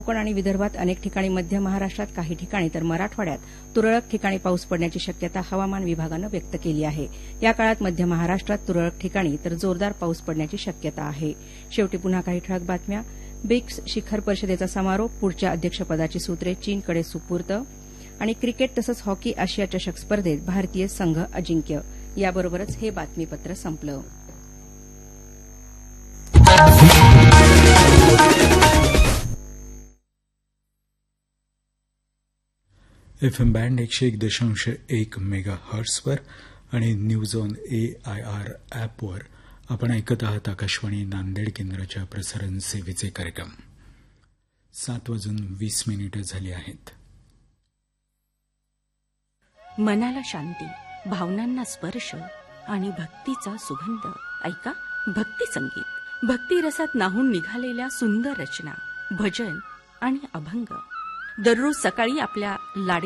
कोकण आणि विदर्भात अनेक ठिकाणी, मध्य महाराष्ट्रात काही ठिकाणी तर मराठवाड्यात तुरळक ठिकाणी पाऊस पडण्याची शक्यता हवामान विभागानं व्यक्त केली आहे. या काळात मध्य महाराष्ट्रात तुरळक ठिकाणी तर जोरदार पाऊस पडण्याची शक्यता आहे. शेवटी पुन्हा काही ठळक बातम्या. ब्रिक्स शिखर परिषदेचा समारोप, पुढच्या अध्यक्षपदाची सूत्रे चीनकडे सुपूर्द आणि क्रिकेट तसंच हॉकी आशिया चषक स्पर्धेत भारतीय संघ अजिंक्य. याबरोबरच हे बातमीपत्र संपलं. FM बँड 101.1 मेगाहर्ट्झवर आणि न्यूज ऑन AIR ॲपवर आपण ऐकत आहात आकाशवाणी नांदेड केंद्राच्या प्रसारण सेवेचे कार्यक्रम. 7:20 झाली आहेत. मनाला शांती, भावनांना स्पर्श आणि भक्तीचा सुगंध. ऐका भक्ती संगीत. भक्ती रसात न्हाऊन निघालेल्या सुंदर रचना, भजन आणि अभंग. दररोज सकाळी आपल्या लाडक्या